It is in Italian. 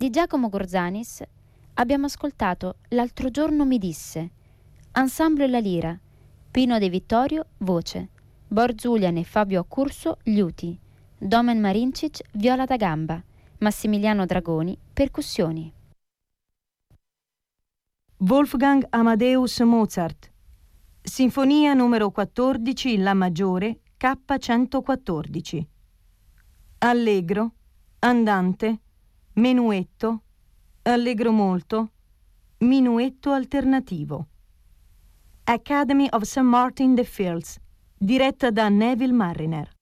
Di Giacomo Gorzanis abbiamo ascoltato L'altro giorno mi disse, Ensemble La Lira, Pino De Vittorio, voce, Bor Zulian e Fabio Accurso, liuti, Domen Marincic, viola da gamba, Massimiliano Dragoni, percussioni. Wolfgang Amadeus Mozart, Sinfonia numero 14, La maggiore, K114. Allegro, andante, menuetto, allegro molto, minuetto alternativo. Academy of St. Martin-de-Fields, diretta da Neville Marriner.